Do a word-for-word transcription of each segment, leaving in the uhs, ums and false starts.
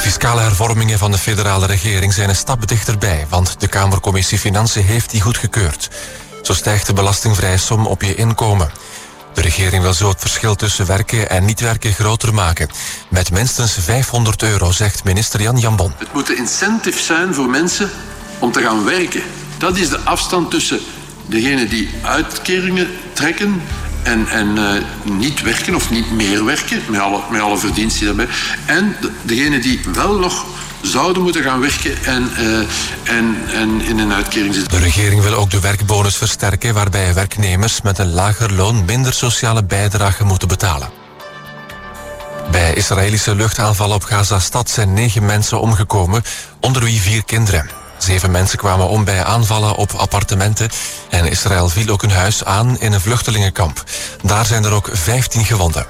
fiscale hervormingen van de federale regering zijn een stap dichterbij, want de Kamercommissie Financiën heeft die goedgekeurd. Zo stijgt de belastingvrije som op je inkomen. De regering wil zo het verschil tussen werken en niet werken groter maken. Met minstens vijfhonderd euro, zegt minister Jan Jambon. Het moet een incentive zijn voor mensen om te gaan werken. Dat is de afstand tussen degenen die uitkeringen trekken en, en uh, niet werken of niet meer werken, met alle, met alle verdiensten daarbij, en de, degenen die wel nog zouden moeten gaan werken en, uh, en, en in een uitkering zitten. De regering wil ook de werkbonus versterken, waarbij werknemers met een lager loon minder sociale bijdrage moeten betalen. Bij Israëlische luchtaanvallen op Gaza-stad zijn negen mensen omgekomen, onder wie vier kinderen. Zeven mensen kwamen om bij aanvallen op appartementen en Israël viel ook een huis aan in een vluchtelingenkamp. Daar zijn er ook vijftien gewonden.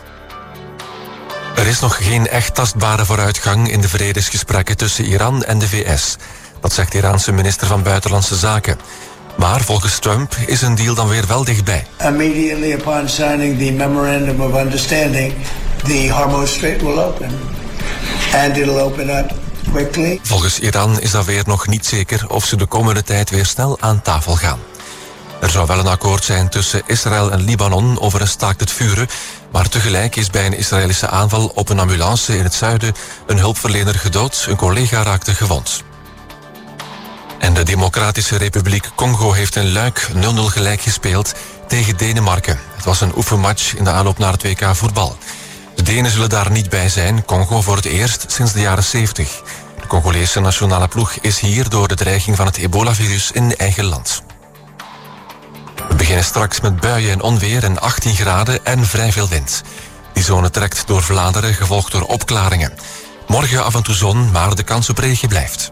Er is nog geen echt tastbare vooruitgang in de vredesgesprekken tussen Iran en de V S. Dat zegt de Iraanse minister van Buitenlandse Zaken. Maar volgens Trump is een deal dan weer wel dichtbij. Immediately upon signing the memorandum of understanding, the Hormuz Strait will open. And it'll open up quickly. Volgens Iran is dat weer nog niet zeker of ze de komende tijd weer snel aan tafel gaan. Er zou wel een akkoord zijn tussen Israël en Libanon over een staakt het vuren, maar tegelijk is bij een Israëlische aanval op een ambulance in het zuiden een hulpverlener gedood, een collega raakte gewond. En de Democratische Republiek Congo heeft in Luik nul nul gelijk gespeeld tegen Denemarken. Het was een oefenmatch in de aanloop naar het W K voetbal. De Denen zullen daar niet bij zijn, Congo voor het eerst sinds de jaren zeventig. De Congolese nationale ploeg is hier door de dreiging van het ebola-virus in eigen land. We beginnen straks met buien en onweer en achttien graden en vrij veel wind. Die zone trekt door Vlaanderen, gevolgd door opklaringen. Morgen af en toe zon, maar de kans op regen blijft.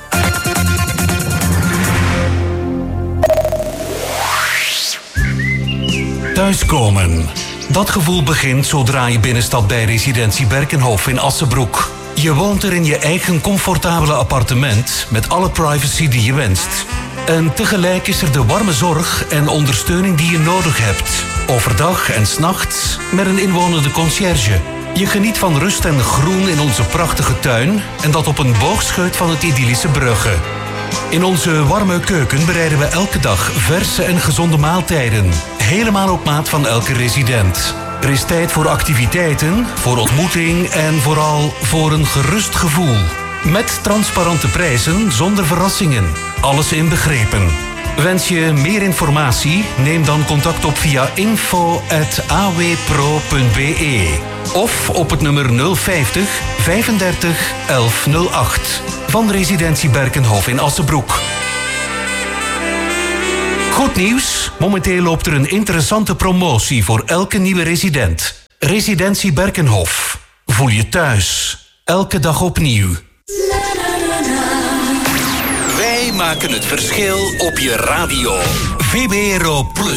Thuiskomen. Dat gevoel begint zodra je binnenstapt bij Residentie Berkenhof in Assenbroek. Je woont er in je eigen comfortabele appartement met alle privacy die je wenst. En tegelijk is er de warme zorg en ondersteuning die je nodig hebt. Overdag en 's nachts met een inwonende conciërge. Je geniet van rust en groen in onze prachtige tuin en dat op een boogscheut van het idyllische Brugge. In onze warme keuken bereiden we elke dag verse en gezonde maaltijden. Helemaal op maat van elke resident. Er is tijd voor activiteiten, voor ontmoeting en vooral voor een gerust gevoel. Met transparante prijzen zonder verrassingen. Alles inbegrepen. Wens je meer informatie? Neem dan contact op via info at a w pro punt b e of op het nummer nul vijftig vijfendertig elf nul acht van Residentie Berkenhof in Assenbroek. Goed nieuws, momenteel loopt er een interessante promotie voor elke nieuwe resident. Residentie Berkenhof. Voel je thuis. Elke dag opnieuw. Wij maken het verschil op je radio. V B R O Plus.